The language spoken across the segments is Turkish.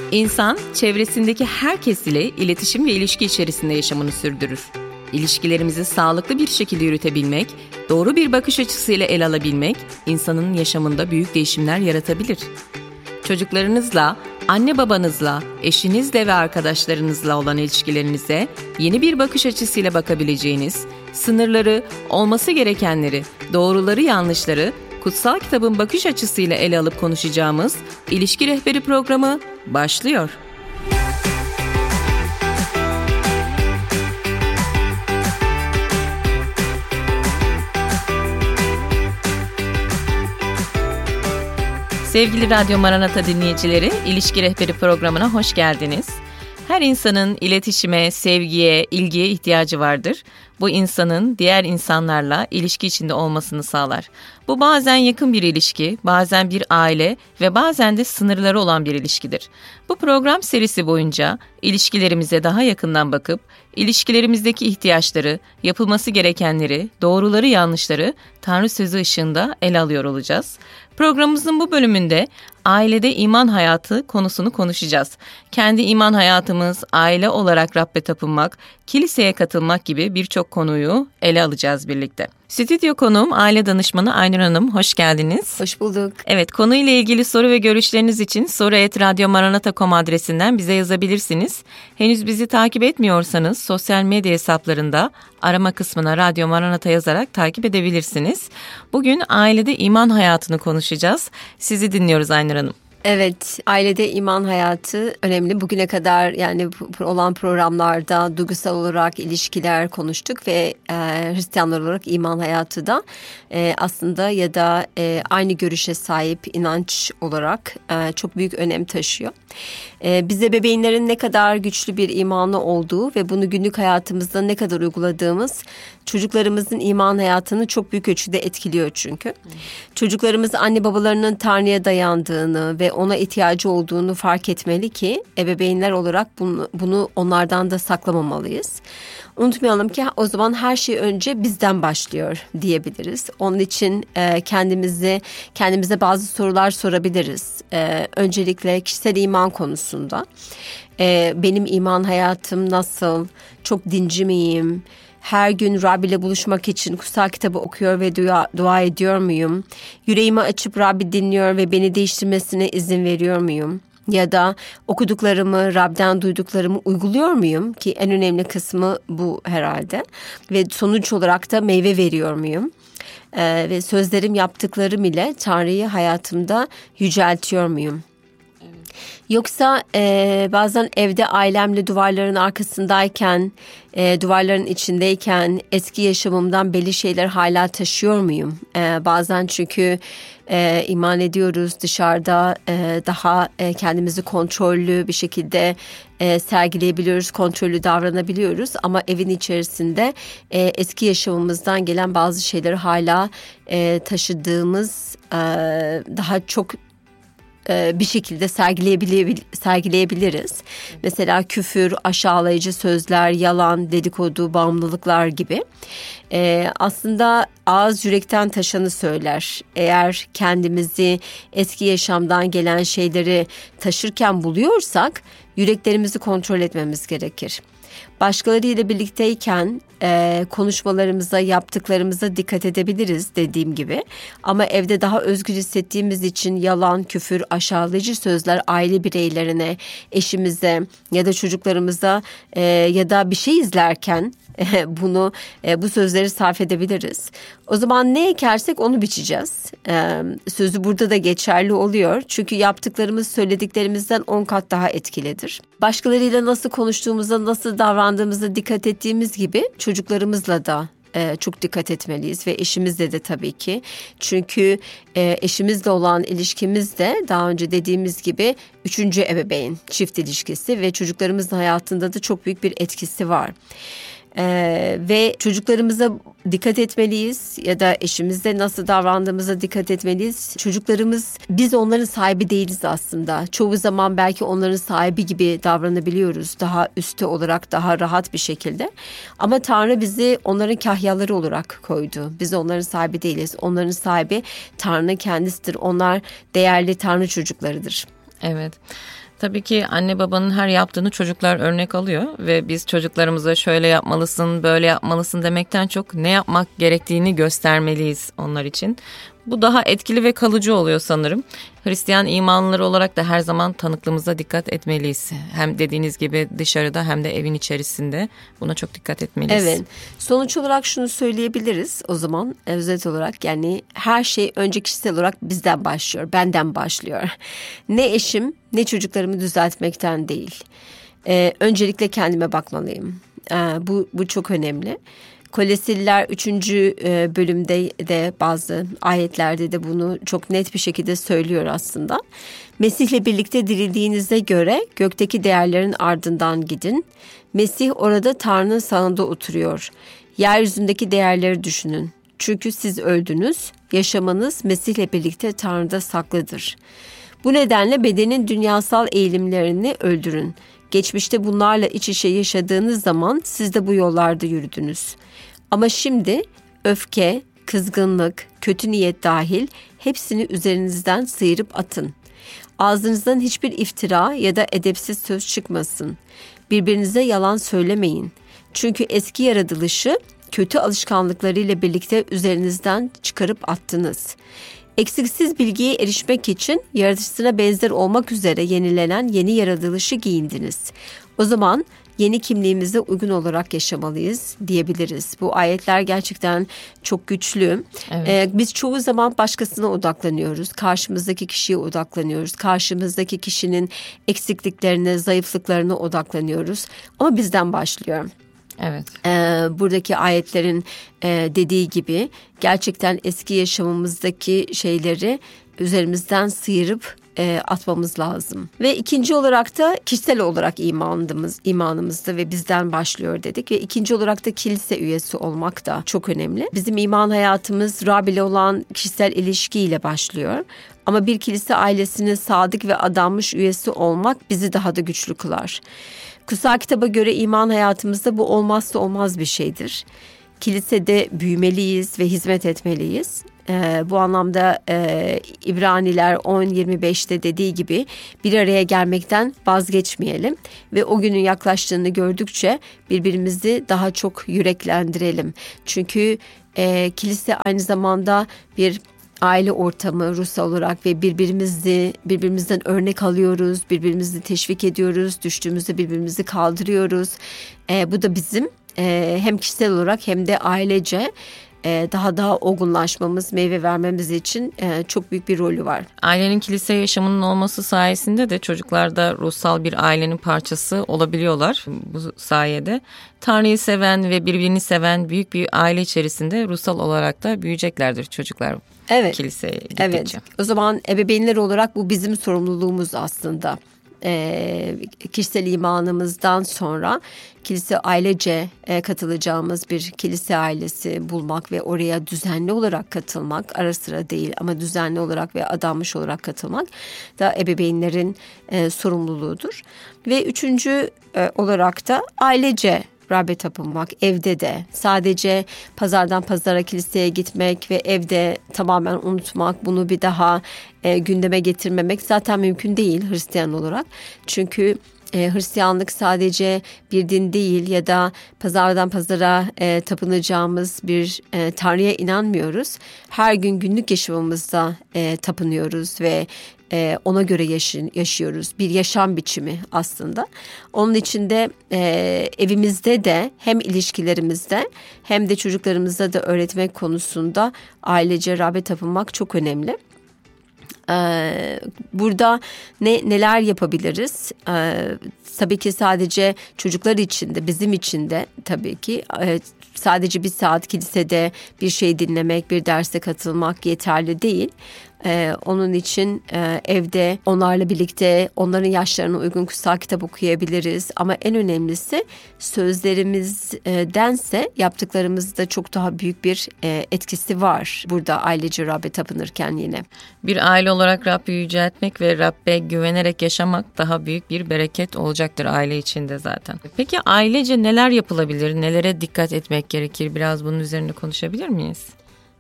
İnsan, çevresindeki herkes ile iletişim ve ilişki içerisinde yaşamını sürdürür. İlişkilerimizi sağlıklı bir şekilde yürütebilmek, doğru bir bakış açısıyla ele alabilmek, insanın yaşamında büyük değişimler yaratabilir. Çocuklarınızla, anne babanızla, eşinizle ve arkadaşlarınızla olan ilişkilerinize yeni bir bakış açısıyla bakabileceğiniz, sınırları, olması gerekenleri, doğruları yanlışları, kutsal kitabın bakış açısıyla ele alıp konuşacağımız İlişki Rehberi programı başlıyor. Sevgili Radyo Maranata dinleyicileri, İlişki Rehberi programına hoş geldiniz. Her insanın iletişime, sevgiye, ilgiye ihtiyacı vardır. Bu insanın diğer insanlarla ilişki içinde olmasını sağlar. Bu bazen yakın bir ilişki, bazen bir aile ve bazen de sınırları olan bir ilişkidir. Bu program serisi boyunca ilişkilerimize daha yakından bakıp, ilişkilerimizdeki ihtiyaçları, yapılması gerekenleri, doğruları yanlışları Tanrı sözü ışığında ele alıyor olacağız. Programımızın bu bölümünde ailede iman hayatı konusunu konuşacağız. Kendi iman hayatımız, aile olarak Rabbe tapınmak, kiliseye katılmak gibi birçok konuyu ele alacağız birlikte. Stüdyo konuğum aile danışmanı Aynur Hanım, hoş geldiniz. Hoş bulduk. Evet, konuyla ilgili soru ve görüşleriniz için soru@radyomaranata.com adresinden bize yazabilirsiniz. Henüz bizi takip etmiyorsanız sosyal medya hesaplarında arama kısmına Radyo Maranata yazarak takip edebilirsiniz. Bugün ailede iman hayatını konuşacağız. Sizi dinliyoruz Aynur Hanım. Evet, ailede iman hayatı önemli. Bugüne kadar yani olan programlarda duygusal olarak ilişkiler konuştuk ve Hristiyanlar olarak iman hayatı da aslında ya da aynı görüşe sahip inanç olarak çok büyük önem taşıyor. Bize bebeğinlerin ne kadar güçlü bir imanı olduğu ve bunu günlük hayatımızda ne kadar uyguladığımız çocuklarımızın iman hayatını çok büyük ölçüde etkiliyor çünkü. Çocuklarımız anne babalarının Tanrı'ya dayandığını ve ona ihtiyacı olduğunu fark etmeli ki ebeveynler olarak bunu onlardan da saklamamalıyız. Unutmayalım ki o zaman her şey önce bizden başlıyor diyebiliriz. Onun için kendimize bazı sorular sorabiliriz. Öncelikle kişisel iman konusunda. Benim iman hayatım nasıl? Çok dinci miyim? Her gün Rabbi ile buluşmak için kutsal kitabı okuyor ve dua ediyor muyum? Yüreğimi açıp Rabbi dinliyor ve beni değiştirmesine izin veriyor muyum? Ya da okuduklarımı, Rab'den duyduklarımı uyguluyor muyum? Ki en önemli kısmı bu herhalde. Ve sonuç olarak da meyve veriyor muyum? Ve sözlerim, yaptıklarım ile Tanrı'yı hayatımda yüceltiyor muyum? Yoksa bazen evde ailemle duvarların arkasındayken, duvarların içindeyken eski yaşamımdan belli şeyler hala taşıyor muyum? Bazen çünkü iman ediyoruz dışarıda daha kendimizi kontrollü bir şekilde sergileyebiliyoruz, kontrollü davranabiliyoruz. Ama evin içerisinde eski yaşamımızdan gelen bazı şeyleri hala taşıdığımız daha çok bir şekilde sergileyebiliriz. Mesela küfür, aşağılayıcı sözler, yalan, dedikodu, bağımlılıklar gibi. Aslında ağız yürekten taşanı söyler. Eğer kendimizi eski yaşamdan gelen şeyleri taşırken buluyorsak yüreklerimizi kontrol etmemiz gerekir. Başkalarıyla birlikteyken konuşmalarımıza, yaptıklarımıza dikkat edebiliriz dediğim gibi. Ama evde daha özgür hissettiğimiz için yalan, küfür, aşağılayıcı sözler aile bireylerine, eşimize ya da çocuklarımıza ya da bir şey izlerken bu sözleri sarf edebiliriz. O zaman ne ekersek onu biçeceğiz. Sözü burada da geçerli oluyor. Çünkü yaptıklarımız söylediklerimizden 10 kat daha etkilidir. Başkalarıyla nasıl konuştuğumuza, nasıl davrandığımıza dikkat ettiğimiz gibi çocuklarımızla da çok dikkat etmeliyiz ve eşimizle de tabii ki. Çünkü eşimizle olan ilişkimiz de daha önce dediğimiz gibi 3. ebeveyn çift ilişkisi ve çocuklarımızın hayatında da çok büyük bir etkisi var. Ve çocuklarımıza dikkat etmeliyiz ya da eşimizle nasıl davrandığımıza dikkat etmeliyiz. Çocuklarımız, biz onların sahibi değiliz aslında. Çoğu zaman belki onların sahibi gibi davranabiliyoruz. Daha üstte olarak, daha rahat bir şekilde. Ama Tanrı bizi onların kahyaları olarak koydu. Biz onların sahibi değiliz. Onların sahibi Tanrı kendisidir. Onlar değerli Tanrı çocuklarıdır. Evet. Tabii ki anne babanın her yaptığını çocuklar örnek alıyor ve biz çocuklarımıza şöyle yapmalısın, böyle yapmalısın demekten çok ne yapmak gerektiğini göstermeliyiz onlar için. Bu daha etkili ve kalıcı oluyor sanırım. Hristiyan imanlıları olarak da her zaman tanıklığımıza dikkat etmeliyiz. Hem dediğiniz gibi dışarıda hem de evin içerisinde buna çok dikkat etmeliyiz. Evet. Sonuç olarak şunu söyleyebiliriz o zaman özet olarak, yani her şey önce kişisel olarak bizden başlıyor, benden başlıyor. Ne eşim ne çocuklarımı düzeltmekten değil. Öncelikle kendime bakmalıyım. Bu çok önemli. Kolosililer 3. bölümde de bazı ayetlerde de bunu çok net bir şekilde söylüyor aslında. Mesih'le birlikte dirildiğinize göre gökteki değerlerin ardından gidin. Mesih orada Tanrı'nın sağında oturuyor. Yeryüzündeki değerleri düşünün. Çünkü siz öldünüz, yaşamanız Mesih'le birlikte Tanrı'da saklıdır. Bu nedenle bedenin dünyasal eğilimlerini öldürün. Geçmişte bunlarla iç içe yaşadığınız zaman siz de bu yollarda yürüdünüz. Ama şimdi öfke, kızgınlık, kötü niyet dahil hepsini üzerinizden sıyırıp atın. Ağzınızdan hiçbir iftira ya da edepsiz söz çıkmasın. Birbirinize yalan söylemeyin. Çünkü eski yaratılışı kötü alışkanlıklarıyla birlikte üzerinizden çıkarıp attınız. Eksiksiz bilgiye erişmek için yaratıcısına benzer olmak üzere yenilenen yeni yaratılışı giyindiniz. O zaman yeni kimliğimize uygun olarak yaşamalıyız diyebiliriz. Bu ayetler gerçekten çok güçlü. Evet. Biz çoğu zaman başkasına odaklanıyoruz. Karşımızdaki kişiye odaklanıyoruz. Karşımızdaki kişinin eksikliklerine, zayıflıklarına odaklanıyoruz. Ama bizden başlıyor. Evet. Buradaki ayetlerin dediği gibi gerçekten eski yaşamımızdaki şeyleri üzerimizden sıyırıp atmamız lazım. Ve ikinci olarak da kişisel olarak imanımızda ve bizden başlıyor dedik. Ve ikinci olarak da kilise üyesi olmak da çok önemli. Bizim iman hayatımız Rab ile olan kişisel ilişkiyle başlıyor. Ama bir kilise ailesinin sadık ve adanmış üyesi olmak bizi daha da güçlü kılar. Kutsal kitaba göre iman hayatımızda bu olmazsa olmaz bir şeydir. Kilisede büyümeliyiz ve hizmet etmeliyiz. Bu anlamda İbraniler 10:25'te dediği gibi bir araya gelmekten vazgeçmeyelim ve o günün yaklaştığını gördükçe birbirimizi daha çok yüreklendirelim. Çünkü kilise aynı zamanda bir aile ortamı ruhsal olarak ve birbirimizden örnek alıyoruz, birbirimizi teşvik ediyoruz, düştüğümüzde birbirimizi kaldırıyoruz. Bu da bizim hem kişisel olarak hem de ailece daha olgunlaşmamız, meyve vermemiz için çok büyük bir rolü var. Ailenin kilise yaşamının olması sayesinde de çocuklar da ruhsal bir ailenin parçası olabiliyorlar bu sayede. Tanrı'yı seven ve birbirini seven büyük bir aile içerisinde ruhsal olarak da büyüyeceklerdir çocuklar. Evet. Kiliseye gittikçe. Evet. O zaman ebeveynler olarak bu bizim sorumluluğumuz aslında. Kişisel imanımızdan sonra kilise ailece katılacağımız bir kilise ailesi bulmak ve oraya düzenli olarak katılmak, ara sıra değil ama düzenli olarak ve adanmış olarak katılmak da ebeveynlerin sorumluluğudur. Ve üçüncü olarak da ailece Rab'be tapınmak, evde de sadece pazardan pazara kiliseye gitmek ve evde tamamen unutmak, bunu bir daha gündeme getirmemek zaten mümkün değil Hristiyan olarak. Çünkü Hristiyanlık sadece bir din değil ya da pazardan pazara tapınacağımız bir Tanrı'ya inanmıyoruz. Her gün günlük yaşamımızda tapınıyoruz ve ona göre yaşıyoruz. Bir yaşam biçimi aslında. Onun için de evimizde de hem ilişkilerimizde hem de çocuklarımıza da öğretmek konusunda ailece Rab'be tapınmak çok önemli. Burada neler yapabiliriz? Tabii ki sadece çocuklar için de bizim için de tabii ki sadece bir saat kilisede bir şey dinlemek, bir derse katılmak yeterli değil. Onun için evde onlarla birlikte onların yaşlarına uygun kutsal kitap okuyabiliriz. Ama en önemlisi sözlerimizdense yaptıklarımızda çok daha büyük bir etkisi var. Burada ailece Rab'be tapınırken yine. Bir aile olarak Rab'be yüceltmek ve Rab'be güvenerek yaşamak daha büyük bir bereket olacaktır aile içinde zaten. Peki ailece neler yapılabilir? Nelere dikkat etmek gerekir? Biraz bunun üzerine konuşabilir miyiz?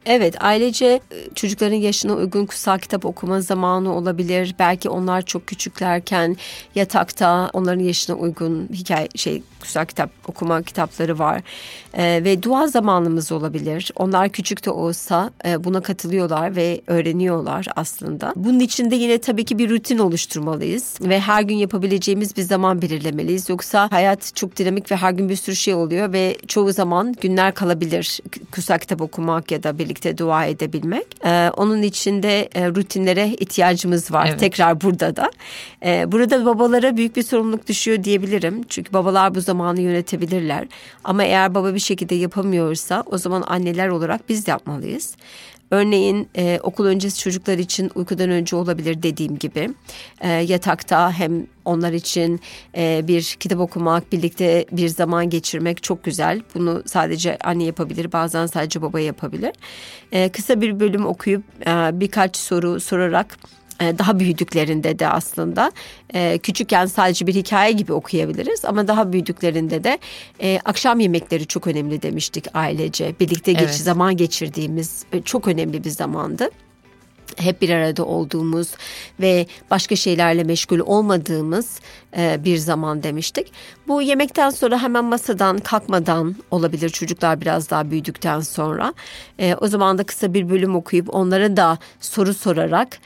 Evet, ailece çocukların yaşına uygun kutsal kitap okuma zamanı olabilir. Belki onlar çok küçüklerken yatakta onların yaşına uygun kutsal kitap okuma kitapları var. Ve dua zamanımız olabilir. Onlar küçük de olsa buna katılıyorlar ve öğreniyorlar aslında. Bunun için de yine tabii ki bir rutin oluşturmalıyız ve her gün yapabileceğimiz bir zaman belirlemeliyiz. Yoksa hayat çok dinamik ve her gün bir sürü şey oluyor ve çoğu zaman günler kalabilir kutsal kitap okumak ya da birlikte dua edebilmek. Onun için de rutinlere ihtiyacımız var. Evet. Tekrar burada da. Burada babalara büyük bir sorumluluk düşüyor diyebilirim. Çünkü babalar bu zamanı yönetebilirler. Ama eğer baba bir şekilde yapamıyorsa o zaman anneler olarak biz de yapmalıyız. Örneğin okul öncesi çocuklar için uykudan önce olabilir dediğim gibi. Yatakta hem onlar için bir kitap okumak, birlikte bir zaman geçirmek çok güzel. Bunu sadece anne yapabilir, bazen sadece baba yapabilir. Kısa bir bölüm okuyup birkaç soru sorarak daha büyüdüklerinde de aslında küçükken sadece bir hikaye gibi okuyabiliriz ama daha büyüdüklerinde de akşam yemekleri çok önemli demiştik ailece. Birlikte zaman geçirdiğimiz çok önemli bir zamandı. Hep bir arada olduğumuz ve başka şeylerle meşgul olmadığımız bir zaman demiştik. Bu yemekten sonra hemen masadan kalkmadan olabilir, çocuklar biraz daha büyüdükten sonra. O zaman da kısa bir bölüm okuyup onlara da soru sorarak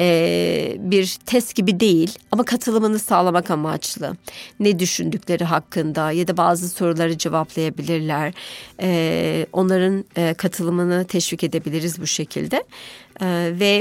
bir test gibi değil ama katılımını sağlamak amaçlı. Ne düşündükleri hakkında ya da bazı soruları cevaplayabilirler. Onların katılımını teşvik edebiliriz bu şekilde. Ve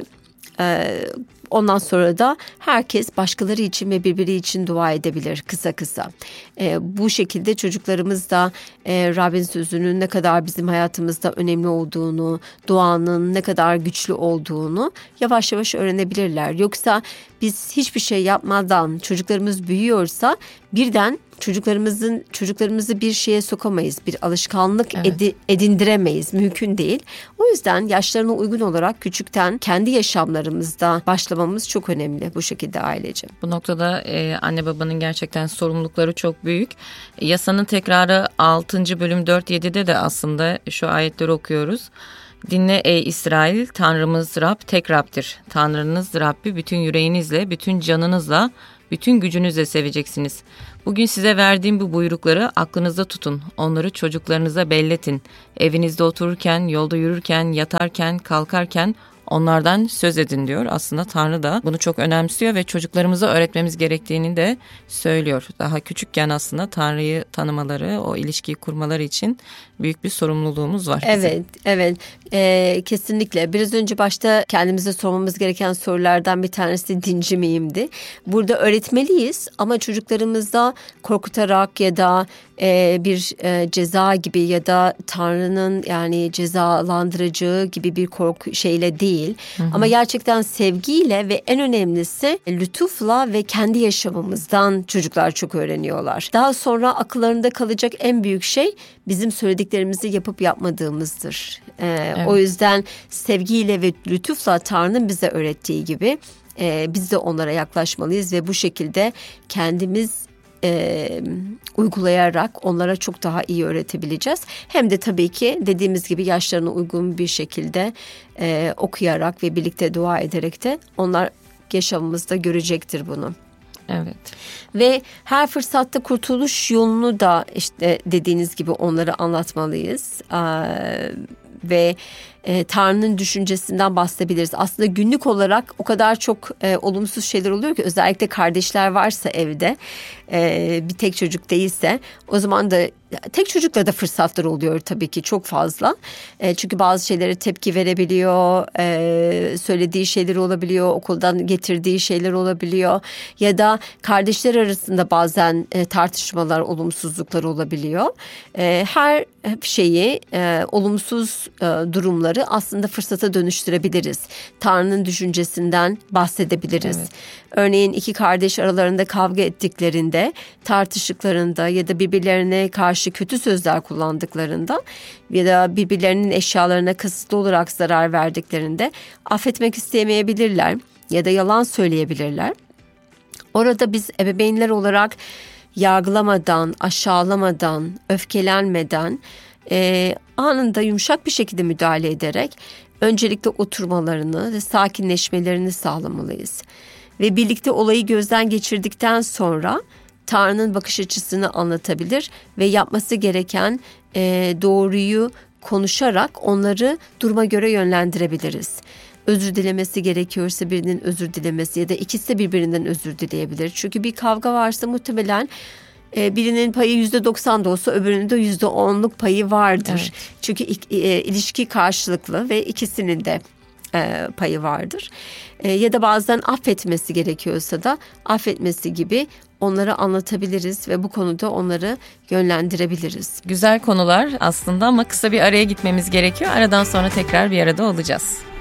ondan sonra da herkes başkaları için ve birbiri için dua edebilir kısa kısa. Bu şekilde çocuklarımız da Rabbin sözünün ne kadar bizim hayatımızda önemli olduğunu, duanın ne kadar güçlü olduğunu yavaş yavaş öğrenebilirler. Yoksa biz hiçbir şey yapmadan çocuklarımız büyüyorsa birden çocuklarımızı bir şeye sokamayız. Bir alışkanlık edindiremeyiz. Mümkün değil. O yüzden yaşlarına uygun olarak küçükten kendi yaşamlarımızda başlamamız çok önemli bu şekilde ailece. Bu noktada anne babanın gerçekten sorumlulukları çok büyük. Yasanın tekrarı 6. bölüm 4-7'de de aslında şu ayetleri okuyoruz. Dinle ey İsrail, Tanrımız Rab tek Rab'dir. Tanrınız Rabbi bütün yüreğinizle, bütün canınızla, bütün gücünüzle seveceksiniz. Bugün size verdiğim bu buyrukları aklınızda tutun. Onları çocuklarınıza belletin. Evinizde otururken, yolda yürürken, yatarken, kalkarken onlardan söz edin diyor. Aslında Tanrı da bunu çok önemsiyor ve çocuklarımıza öğretmemiz gerektiğini de söylüyor. Daha küçükken aslında Tanrı'yı tanımaları, o ilişkiyi kurmaları için büyük bir sorumluluğumuz var. Evet. Kesinlikle. Biraz önce başta kendimize sormamız gereken sorulardan bir tanesi dinci miyimdi? Burada öğretmeliyiz ama çocuklarımızda korkutarak ya da bir ceza gibi ya da Tanrı'nın yani cezalandıracağı gibi bir korku şeyle değil. Hı-hı. Ama gerçekten sevgiyle ve en önemlisi lütufla ve kendi yaşamımızdan çocuklar çok öğreniyorlar. Daha sonra akıllarında kalacak en büyük şey bizim söylediklerimizi yapıp yapmadığımızdır. Evet. O yüzden sevgiyle ve lütufla Tanrı'nın bize öğrettiği gibi biz de onlara yaklaşmalıyız ve bu şekilde kendimiz uygulayarak onlara çok daha iyi öğretebileceğiz. Hem de tabii ki dediğimiz gibi yaşlarına uygun bir şekilde okuyarak ve birlikte dua ederek de onlar yaşamımızda görecektir bunu. Evet. Ve her fırsatta kurtuluş yolunu da işte dediğiniz gibi onlara anlatmalıyız. Ve Tanrı'nın düşüncesinden bahsedebiliriz. Aslında günlük olarak o kadar çok olumsuz şeyler oluyor ki özellikle kardeşler varsa evde bir tek çocuk değilse o zaman da tek çocukla da fırsatlar oluyor tabii ki çok fazla. Çünkü bazı şeylere tepki verebiliyor, söylediği şeyler olabiliyor, okuldan getirdiği şeyler olabiliyor ya da kardeşler arasında bazen tartışmalar, olumsuzluklar olabiliyor. Her şeyi, olumsuz durumları aslında fırsata dönüştürebiliriz. Tanrı'nın düşüncesinden bahsedebiliriz. Evet. Örneğin iki kardeş aralarında kavga ettiklerinde, tartıştıklarında ya da birbirlerine karşı kötü sözler kullandıklarında ya da birbirlerinin eşyalarına kasıtlı olarak zarar verdiklerinde affetmek istemeyebilirler ya da yalan söyleyebilirler. Orada biz ebeveynler olarak yargılamadan, aşağılamadan, öfkelenmeden anında yumuşak bir şekilde müdahale ederek öncelikle oturmalarını ve sakinleşmelerini sağlamalıyız. Ve birlikte olayı gözden geçirdikten sonra Tanrı'nın bakış açısını anlatabilir ve yapması gereken doğruyu konuşarak onları duruma göre yönlendirebiliriz. Özür dilemesi gerekiyorsa birinin özür dilemesi ya da ikisi de birbirinden özür dileyebilir. Çünkü bir kavga varsa muhtemelen birinin payı %90 da olsa öbürünün de %10'luk payı vardır. Evet. Çünkü ilişki karşılıklı ve ikisinin de payı vardır. Ya da bazen affetmesi gerekiyorsa da affetmesi gibi onları anlatabiliriz ve bu konuda onları yönlendirebiliriz. Güzel konular aslında ama kısa bir araya gitmemiz gerekiyor. Aradan sonra tekrar bir arada olacağız.